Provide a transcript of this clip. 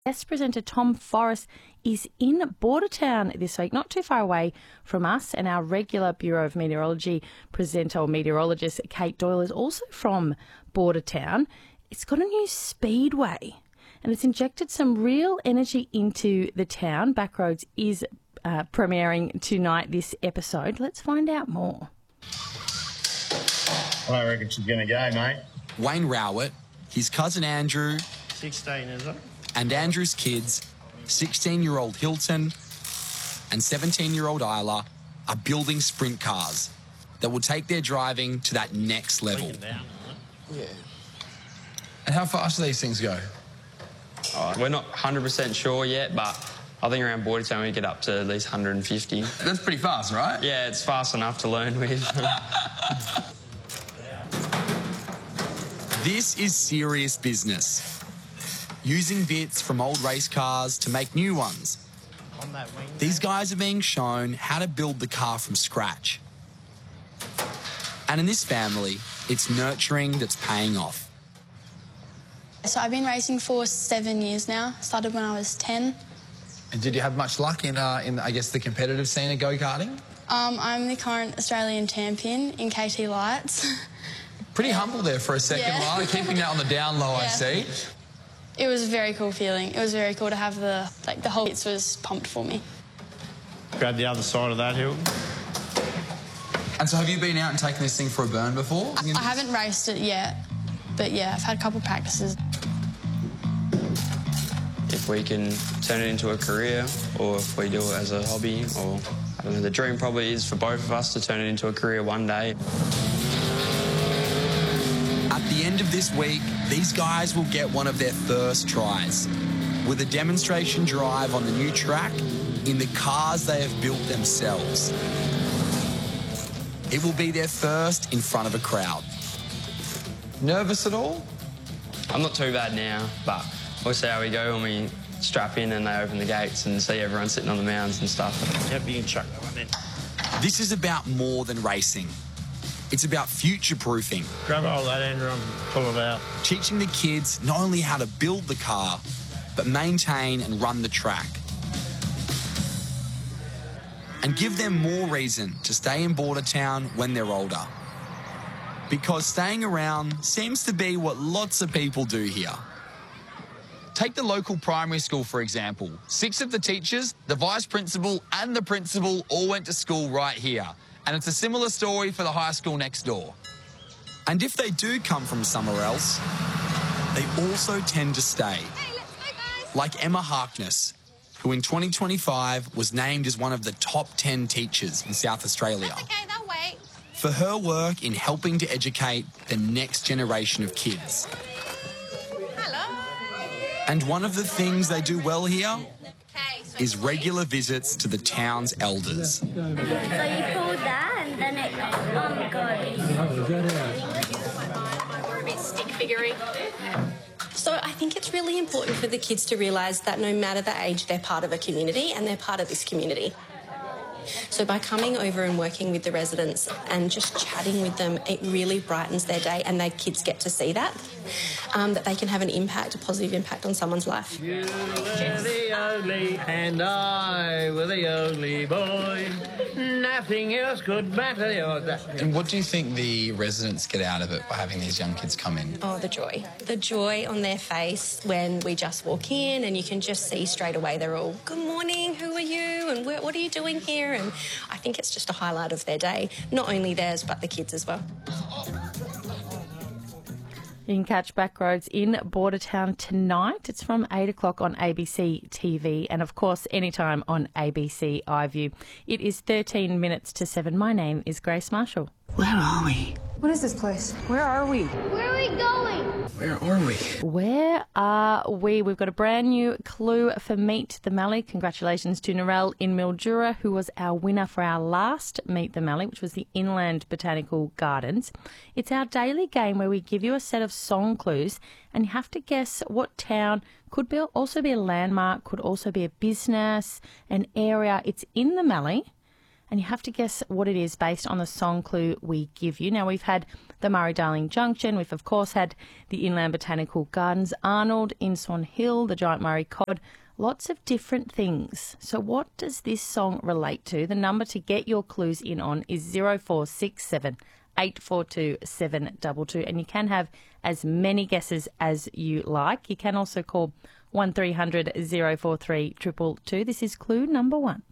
Guest presenter Tom Forrest is in Bordertown this week, not too far away from us, and our regular Bureau of Meteorology presenter or meteorologist Kate Doyle is also from Bordertown. It's got a new speedway and it's injected some real energy into the town. Backroads is premiering tonight, this episode. Let's find out more. I reckon she's going to go, mate. Wayne Rowett, his cousin Andrew, 16, is it? and Andrew's kids, 16-year-old Hilton and 17-year-old Isla, are building sprint cars that will take their driving to that next level. Yeah. And how fast do these things go? We're not 100% sure yet, but I think around Bordertown we get up to at least 150. That's pretty fast, right? Yeah, it's fast enough to learn with. This is serious business. Using bits from old race cars to make new ones. These guys are being shown how to build the car from scratch. And in this family, it's nurturing that's paying off. So I've been racing for 7 years now. Started when I was 10. And did you have much luck in I guess, the competitive scene of go-karting? I'm the current Australian champion in KT Lights. Pretty humble there for a second, Lila, keeping that on the down low, I see. It was a very cool feeling. It was very cool to have the whole bits was pumped for me. Grab the other side of that hill. And so have you been out and taken this thing for a burn before? I haven't raced it yet, but yeah, I've had a couple practices. If we can turn it into a career, or if we do it as a hobby, or I don't know, the dream probably is for both of us to turn it into a career one day. At the end of this week, these guys will get one of their first tries with a demonstration drive on the new track in the cars they have built themselves. It will be their first in front of a crowd. Nervous at all? I'm not too bad now, but we'll see how we go when we strap in and they open the gates and see everyone sitting on the mounds and stuff. Yep, you can chuck that one in. This is about more than racing. It's about future-proofing. Grab all that, Andrew, and pull it out. Teaching the kids not only how to build the car, but maintain and run the track. And give them more reason to stay in Bordertown when they're older. Because staying around seems to be what lots of people do here. Take the local primary school, for example. 6 of the teachers, the vice principal and the principal all went to school right here. And it's a similar story for the high school next door. And if they do come from somewhere else, they also tend to stay. Hey, let's go, guys. Like Emma Harkness, who in 2025 was named as one of the top 10 teachers in South Australia. That's okay, they'll wait. For her work in helping to educate the next generation of kids. Hello. And one of the things they do well here Okay, so is regular visits to the town's elders. So you pull that and then it we're a bit stick figurey. So I think it's really important for the kids to realise that no matter the age, they're part of a community and they're part of this community. So by coming over and working with the residents and just chatting with them, it really brightens their day and their kids get to see that they can have an impact, a positive impact on someone's life. You were the only and I were the only boy. Nothing else could matter. And what do you think the residents get out of it by having these young kids come in? Oh, the joy. The joy on their face when we just walk in and you can just see straight away they're all, good morning, who are you and what are you doing here? And I think it's just a highlight of their day, not only theirs but the kids as well. You can catch Backroads in Bordertown tonight. It's from 8 o'clock on ABC TV and, of course, anytime on ABC iView. It is 13 minutes to 7. My name is Grace Marshall. Where are we? What is this place? Where are we? Where are we going? Where are we? Where are we? We've got a brand new clue for Meet the Mallee. Congratulations to Narelle in Mildura, who was our winner for our last Meet the Mallee, which was the Inland Botanical Gardens. It's our daily game where we give you a set of song clues and you have to guess what town could be, also be a landmark, could also be a business, an area. It's in the Mallee. And you have to guess what it is based on the song clue we give you. Now, we've had the Murray-Darling Junction. We've, of course, had the Inland Botanical Gardens, Arnold, in Swan Hill, the Giant Murray Cod. Lots of different things. So what does this song relate to? The number to get your clues in on is 0467 842 722, and you can have as many guesses as you like. You can also call 1300 043 222. This is clue number 1.